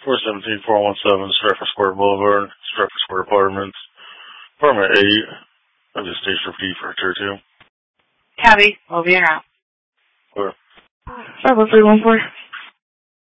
417-417 Stratford Square Boulevard, Stratford Square Apartments, Apartment 8. I just station repeat for tier 2. Copy. We'll be in route. Clear. 50314.